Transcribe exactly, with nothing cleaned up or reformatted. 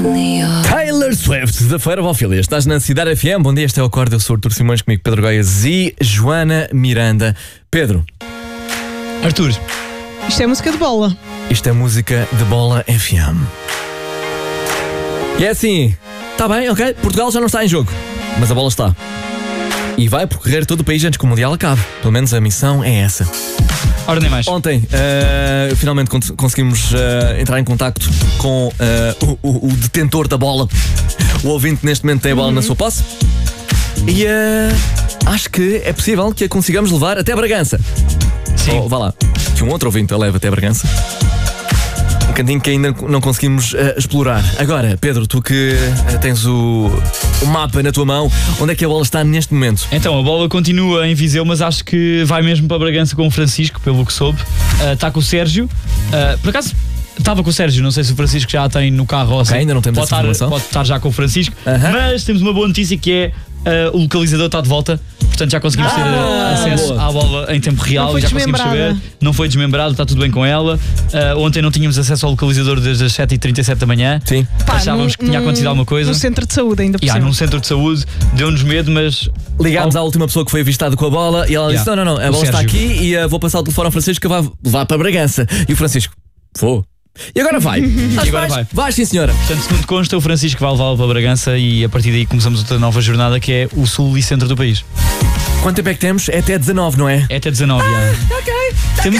Taylor Swift, da Feira Valfília. Estás na Cidade F M. Bom dia, este é o Acordo. Eu sou o Artur Simões, comigo Pedro Goiás e Joana Miranda. Pedro. Artur. Isto é música de bola. Isto é música de Bola F M. E é assim, está bem, ok, Portugal já não está em jogo, mas a bola está. E vai percorrer todo o país antes que o Mundial acabe. Pelo menos a missão é essa. Ora, nem mais. Ontem, uh, finalmente cons conseguimos uh, entrar em contacto com uh, o, o, o detentor da bola. O ouvinte neste momento tem a bola uhum. na sua posse. E uh, acho que é possível que a consigamos levar até Bragança. Sim. Ou, vá lá, que um outro ouvinte a leve até Bragança. Um cantinho que ainda não conseguimos uh, explorar. Agora, Pedro, tu que uh, tens o, o mapa na tua mão, onde é que a bola está neste momento? Então, a bola continua em Viseu, mas acho que vai mesmo para Bragança com o Francisco, pelo que soube. Uh, está com o Sérgio. Uh, por acaso, estava com o Sérgio, não sei se o Francisco já a tem no carro ou assim. Okay, ainda não temos pode essa estar, informação. Pode estar já com o Francisco. Uh-huh. Mas temos uma boa notícia que é uh, o localizador está de volta. Portanto, já conseguimos ah, ter uh, acesso boa. à bola em tempo real. Não foi já conseguimos saber. Não foi desmembrado, está tudo bem com ela. Uh, ontem não tínhamos acesso ao localizador desde as sete e trinta e sete da manhã. Sim. Pá, Achávamos num, que tinha acontecido alguma coisa. No centro de saúde, ainda por yeah, cima. num centro de saúde, deu-nos medo, mas. Ligámos Ao... à última pessoa que foi avistada com a bola e ela yeah. disse: Não, não, não, a o bola Sérgio. está aqui e uh, vou passar o telefone ao Francisco que vai levar para Bragança. E o Francisco: Vou. E agora vai. E agora vais? vai. Vais, sim, senhora. Portanto, segundo consta, o Francisco vai levá-lo para Bragança e a partir daí começamos outra nova jornada que é o sul e centro do país. Quanto tempo é que temos? É até dezanove, não é? É até dezanove, ah, já. Ok. Temos